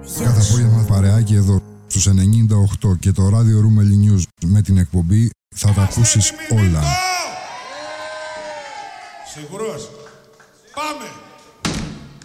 Κάθε απόγευμα παρεάκι εδώ στους 98 και το ράδιο Ρούμελι News με την εκπομπή θα τα ακούσεις όλα. Σίγουρος. Πάμε.